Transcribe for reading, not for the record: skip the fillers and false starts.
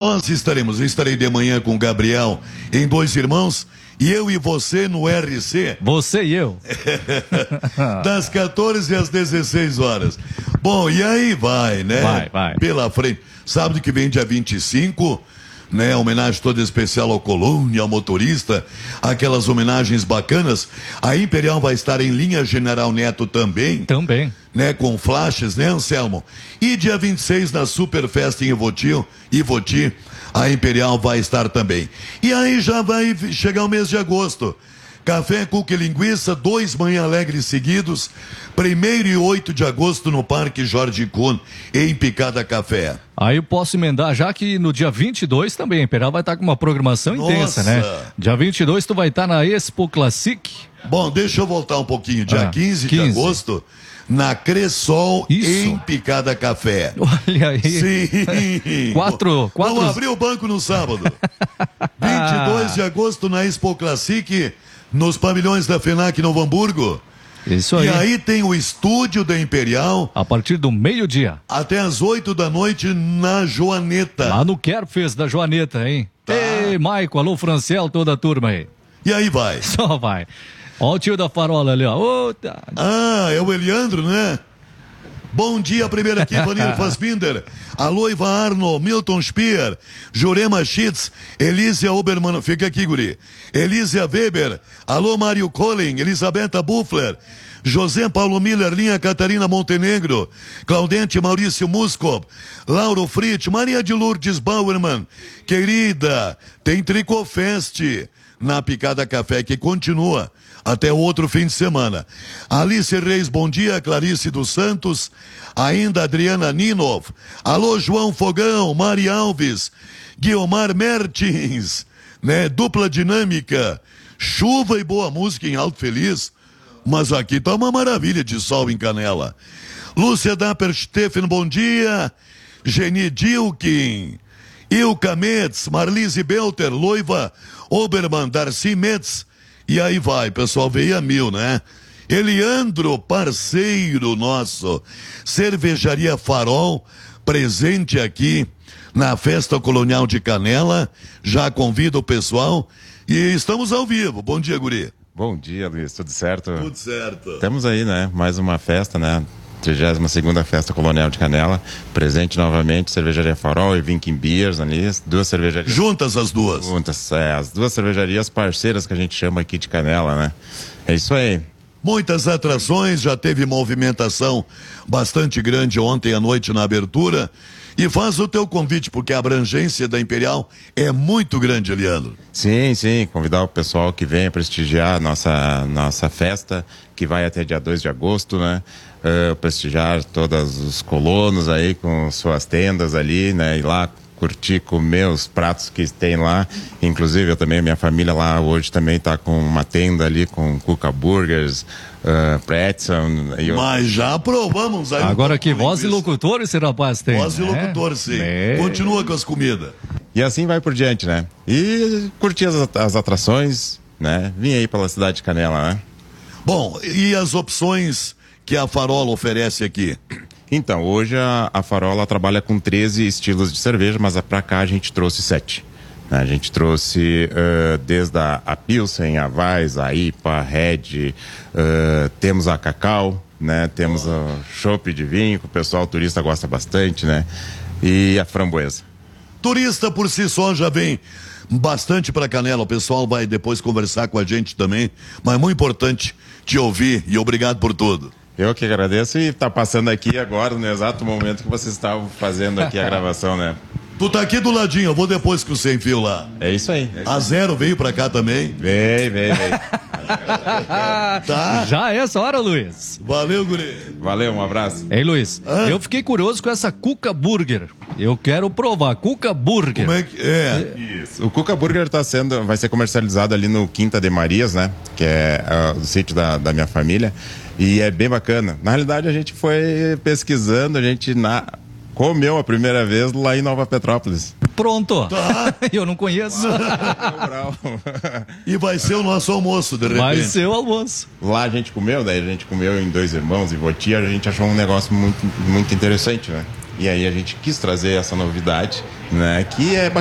nós estaremos. Eu estarei de manhã com o Gabriel em Dois Irmãos e eu e você no RC. Você e eu. Das 14 às 16 horas. Bom, e aí vai, né? Vai. Pela frente. Sábado que vem, dia 25, né? Homenagem toda especial ao Colônia, ao motorista, aquelas homenagens bacanas. A Imperial vai estar em linha General Neto também. Também. Né, com flashes, né, Anselmo? E dia 26 na Super Festa em Ivoti, a Imperial vai estar também. E aí já vai chegar o mês de agosto. Café, cuca e linguiça, 2 Manhã Alegre seguidos, 1º e 8 de agosto no Parque Jorge Kuhn, em Picada Café. Aí eu posso emendar, já que no dia 22 também, a Imperial vai estar com uma programação intensa, né? Dia 22 tu vai estar na Expo Classic. Bom, deixa eu voltar um pouquinho. Dia 15 de agosto, na Cressol, em Picada Café. Olha aí. Sim. Quatro... Vamos abrir o banco no sábado. 22 de agosto na Expo Classic, nos pavilhões da FENAC Novo Hamburgo. Isso aí. E aí tem o estúdio da Imperial. A partir do meio-dia. Até às 8 da noite na Joaneta. Lá no Kerfest da Joaneta, hein? Tá. Ei, Maico, alô, Franciel, toda a turma aí. E aí vai. Só vai. Ó o tio da farola ali, ó. É o Eliandro, né? Bom dia, primeira equipe, Vanir Fassbinder, Aloiva Arno, Milton Speer, Jurema Schitz, Elísia Obermann, fica aqui, guri, Elísia Weber, alô Mário Collin, Elisabetta Buffler, José Paulo Miller, Linha Catarina Montenegro, Claudente Maurício Musco, Lauro Fritz, Maria de Lourdes Bauerman, querida, tem Tricofest na Picada Café que continua até o outro fim de semana. Alice Reis, bom dia. Clarice dos Santos, ainda Adriana Ninov, alô João Fogão, Mari Alves, Guiomar Mertins, né? Dupla dinâmica, chuva e boa música em Alto Feliz, mas aqui tá uma maravilha de sol em Canela. Lúcia Dapper Steffen, bom dia. Geni Dilkin, Ilka Metz, Marlise Belter, Loiva Oberman, Darcy Metz. E aí vai, pessoal, veio a mil, né? Eliandro, parceiro nosso, Cervejaria Farol, presente aqui na Festa Colonial de Canela, já convido o pessoal e estamos ao vivo. Bom dia, guri. Bom dia, Luiz, tudo certo? Tudo certo. Temos aí, né, mais uma festa, né? 32ª Festa Colonial de Canela, presente novamente, Cervejaria Farol e Vinking Beers ali, 2 cervejarias. Juntas as duas? Juntas, as 2 cervejarias parceiras que a gente chama aqui de Canela, né? É isso aí. Muitas atrações, já teve movimentação bastante grande ontem à noite na abertura. E faz o teu convite, porque a abrangência da Imperial é muito grande, Leandro. Sim, convidar o pessoal que venha prestigiar a nossa festa, que vai até dia 2 de agosto, né? Prestigiar todos os colonos aí com suas tendas ali, né? Ir lá curtir, comer os pratos que tem lá. Inclusive, eu também, minha família lá hoje também tá com uma tenda ali com cuca burgers, pretzel. Mas já provamos aí. Agora que voz de locutor esse rapaz tem. Voz de locutor, sim. Continua com as comidas. E assim vai por diante, né? E curtir as atrações, né? Vim aí pela cidade de Canela, né? Bom, e as opções que a Farola oferece aqui? Então, hoje a Farola trabalha com 13 estilos de cerveja, mas pra cá a gente trouxe 7. A gente trouxe desde a Pilsen, a Weiss, a IPA, a Red, temos a Cacau, né? Temos o chopp de vinho, que o pessoal turista gosta bastante, né? E a framboesa. Turista por si só já vem bastante para Canela, o pessoal vai depois conversar com a gente também, mas é muito importante te ouvir e obrigado por tudo. Eu que agradeço e tá passando aqui agora, no exato momento que vocês estavam fazendo aqui a gravação, né? Tu tá aqui do ladinho, eu vou depois com o Sem Fio lá. É isso aí. A Zero veio pra cá também? Veio. Tá? Já é essa hora, Luiz. Valeu, guri. Valeu, um abraço. Ei, Luiz, eu fiquei curioso com essa Cuca Burger. Eu quero provar, Cuca Burger. Como é que é? Isso. O Cuca Burger vai ser comercializado ali no Quinta de Marias, né? Que é o sítio da minha família. E é bem bacana. Na realidade, a gente foi pesquisando, a gente comeu a primeira vez lá em Nova Petrópolis. Pronto. Tá. Eu não conheço. E vai ser o nosso almoço, de repente. Vai ser o almoço. Lá a gente comeu, daí a gente comeu em Dois Irmãos, em Ivoti, a gente achou um negócio muito, muito interessante, né? E aí a gente quis trazer essa novidade, né? Que é bacana.